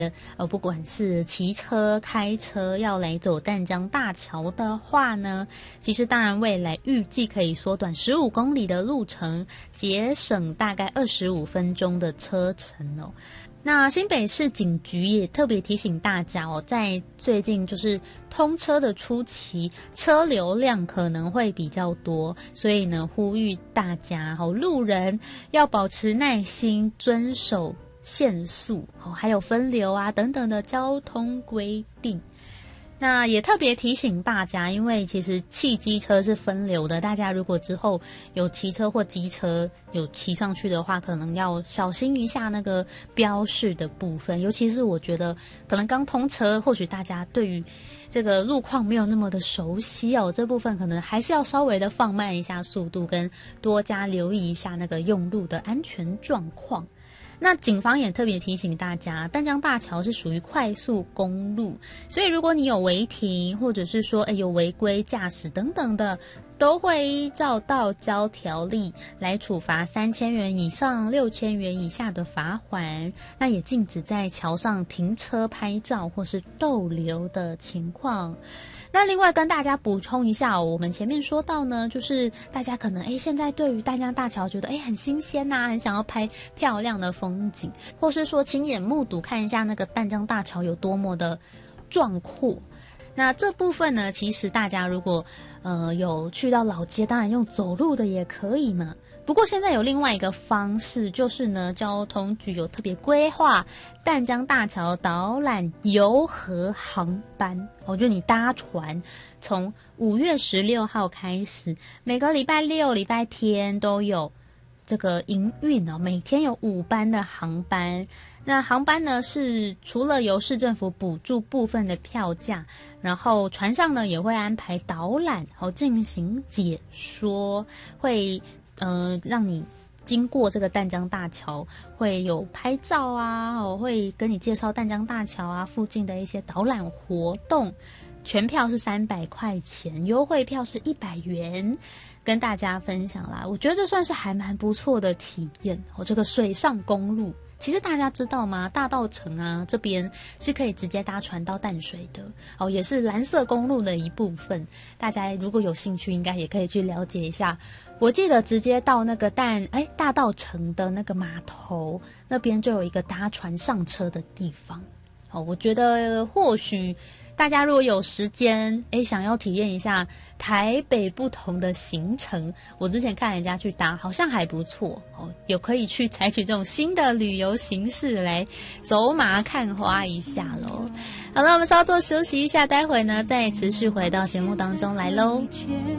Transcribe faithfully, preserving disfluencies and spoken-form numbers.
呃，不管是骑车、开车要来走淡江大桥的话呢，其实当然未来预计可以缩短十五公里的路程，节省大概二十五分钟的车程哦。那新北市警局也特别提醒大家哦，在最近就是通车的初期，车流量可能会比较多，所以呢，呼吁大家哦，路人要保持耐心，遵守限速哦，还有分流啊等等的交通规定。那也特别提醒大家，因为其实汽机车是分流的，大家如果之后有骑车或机车有骑上去的话，可能要小心一下那个标示的部分。尤其是我觉得可能刚通车，或许大家对于这个路况没有那么的熟悉哦，这部分可能还是要稍微的放慢一下速度，跟多加留意一下那个用路的安全状况。那警方也特别提醒大家，淡江大桥是属于快速公路，所以如果你有违停，或者是说诶有违规驾驶等等的，都会依照道交条例来处罚三千元以上六千元以下的罚锾。那也禁止在桥上停车拍照或是逗留的情况。那另外跟大家补充一下、哦、我们前面说到呢，就是大家可能诶现在对于淡江大桥觉得诶很新鲜呐、啊，很想要拍漂亮的风景，或是说亲眼目睹看一下那个淡江大桥有多么的壮阔。那这部分呢，其实大家如果呃有去到老街，当然用走路的也可以嘛。不过现在有另外一个方式，就是呢，交通局有特别规划淡江大桥导览游河航班。我觉得你搭船，从五月十六号开始，每个礼拜六、礼拜天都有这个营运哦，每天有五班的航班。那航班呢是除了由市政府补助部分的票价，然后船上呢也会安排导览，哦进行解说，会呃让你经过这个淡江大桥，会有拍照啊，我会跟你介绍淡江大桥啊附近的一些导览活动。全票是三百块钱，优惠票是一百元，跟大家分享啦。我觉得这算是还蛮不错的体验哦。这个水上公路，其实大家知道吗？大稻埕啊这边是可以直接搭船到淡水的哦，也是蓝色公路的一部分。大家如果有兴趣，应该也可以去了解一下。我记得直接到那个淡哎大稻埕的那个码头那边就有一个搭船上车的地方哦。我觉得或许大家如果有时间，诶，想要体验一下台北不同的行程，我之前看人家去搭，好像还不错哦，有可以去采取这种新的旅游形式来走马看花一下咯。好了，我们稍作休息一下，待会呢再持续回到节目当中来咯。